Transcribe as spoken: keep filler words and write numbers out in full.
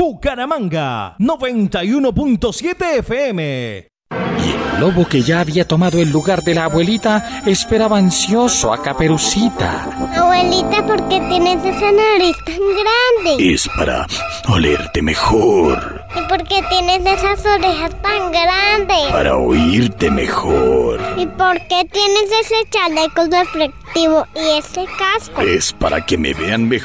Bucaramanga, noventa y uno punto siete F M. Y el lobo, que ya había tomado el lugar de la abuelita, esperaba ansioso a Caperucita. Abuelita, ¿por qué tienes esa nariz tan grande? Es para olerte mejor. ¿Y por qué tienes esas orejas tan grandes? Para oírte mejor. ¿Y por qué tienes ese chaleco reflectivo y ese casco? Es para que me vean mejor.